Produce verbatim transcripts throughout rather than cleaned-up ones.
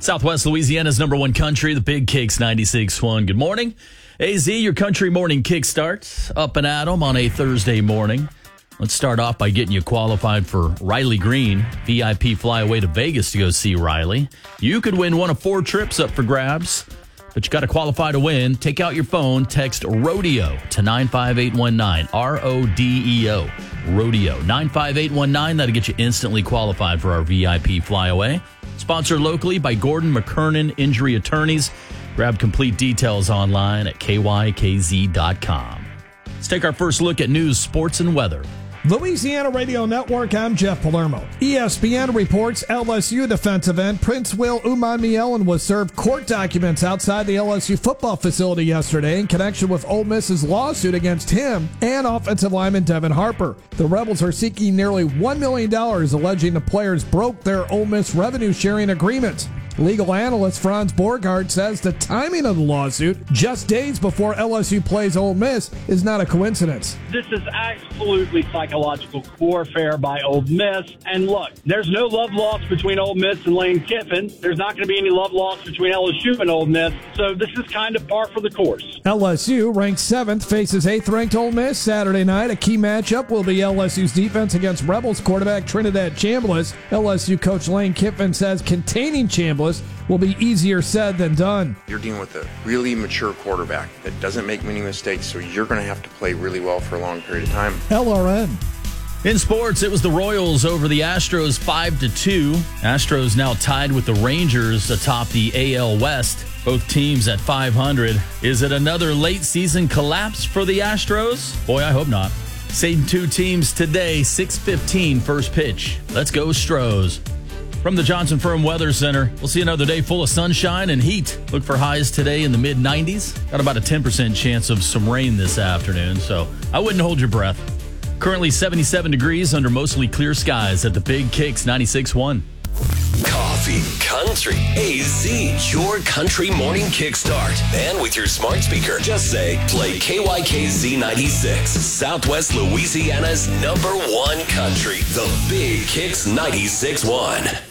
Southwest Louisiana's number one country, the Big Kicks ninety-six point one. Good morning. A Z, your country morning kick starts up and at 'em on a Thursday morning. Let's start off by getting you qualified for Riley Green, V I P flyaway to Vegas to go see Riley. You could win one of four trips up for grabs, but you got to qualify to win. Take out your phone, text RODEO to nine five eight one nine, R O D E O, RODEO, nine five eight one nine. That'll get you instantly qualified for our V I P flyaway. Sponsored locally by Gordon McKernan Injury Attorneys. Grab complete details online at K Y K Z dot com. Let's take our first look at news, sports, and weather. Louisiana Radio Network, I'm Jeff Palermo. E S P N reports L S U defensive end Prince Will Umanmielen was served court documents outside the L S U football facility yesterday in connection with Ole Miss's lawsuit against him and offensive lineman Devin Harper. The Rebels are seeking nearly one million dollars, alleging the players broke their Ole Miss revenue-sharing agreements. Legal analyst Franz Borghardt says the timing of the lawsuit, just days before L S U plays Ole Miss, is not a coincidence. This is absolutely psychological warfare by Ole Miss. And look, there's no love lost between Ole Miss and Lane Kiffin. There's not going to be any love lost between L S U and Ole Miss. So this is kind of par for the course. L S U, ranked seventh, faces eighth-ranked Ole Miss Saturday night. A key matchup will be L S U's defense against Rebels quarterback Trinidad Chambliss. L S U coach Lane Kiffin says containing Chambliss will be easier said than done. You're dealing with a really mature quarterback that doesn't make many mistakes, so you're going to have to play really well for a long period of time. L R N. In sports, it was the Royals over the Astros five to two. Astros now tied with the Rangers atop the A L West. Both teams at five hundred. Is it another late season collapse for the Astros? Boy, I hope not. Same two teams today, six fifteen first pitch. Let's go Stros. From the Johnson Firm Weather Center, we'll see another day full of sunshine and heat. Look for highs today in the mid nineties. Got about a ten percent chance of some rain this afternoon, so I wouldn't hold your breath. Currently seventy-seven degrees under mostly clear skies at the Big Kicks ninety-six point one. Coffee, country, A Z, your country morning kickstart. And with your smart speaker, just say, play K Y K Z ninety-six, Southwest Louisiana's number one country, the Big Kicks ninety-six point one.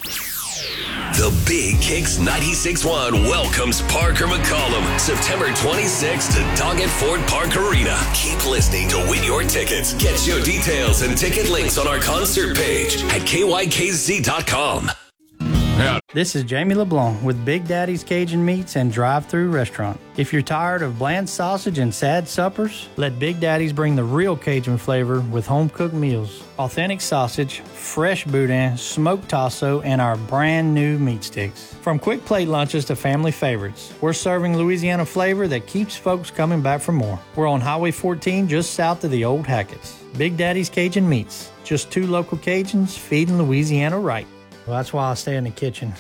The Big Kicks ninety-six point one welcomes Parker McCollum September twenty-sixth to Doggett Ford Park Arena. Keep listening to win your tickets. Get show details and ticket links on our concert page at K Y K Z dot com. This is Jamie LeBlanc with Big Daddy's Cajun Meats and Drive-Thru Restaurant. If you're tired of bland sausage and sad suppers, let Big Daddy's bring the real Cajun flavor with home-cooked meals. Authentic sausage, fresh boudin, smoked tasso, and our brand new meat sticks. From quick plate lunches to family favorites, we're serving Louisiana flavor that keeps folks coming back for more. We're on Highway fourteen just south of the old Hackett's. Big Daddy's Cajun Meats. Just two local Cajuns feeding Louisiana right. Well, that's why I stay in the kitchen.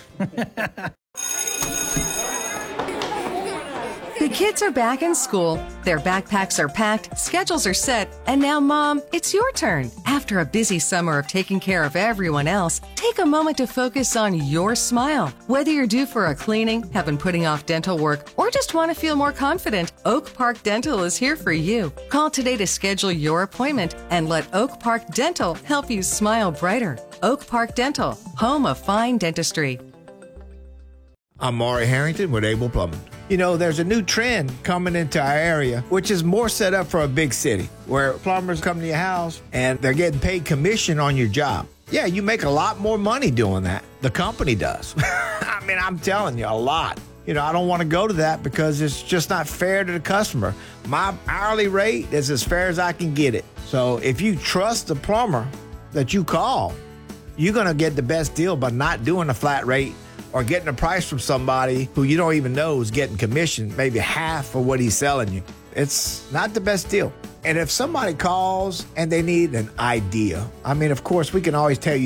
The kids are back in school, their backpacks are packed, schedules are set, and now, Mom, it's your turn. After a busy summer of taking care of everyone else, take a moment to focus on your smile. Whether you're due for a cleaning, have been putting off dental work, or just want to feel more confident, Oak Park Dental is here for you. Call today to schedule your appointment and let Oak Park Dental help you smile brighter. Oak Park Dental, home of fine dentistry. I'm Maury Harrington with Able Plumbing. You know, there's a new trend coming into our area, which is more set up for a big city, where plumbers come to your house and they're getting paid commission on your job. Yeah, you make a lot more money doing that. The company does. I mean, I'm telling you, a lot. You know, I don't want to go to that because it's just not fair to the customer. My hourly rate is as fair as I can get it. So if you trust the plumber that you call, you're going to get the best deal by not doing a flat rate or getting a price from somebody who you don't even know is getting commission, maybe half of what he's selling you. It's not the best deal. And if somebody calls and they need an idea, I mean, of course, we can always tell you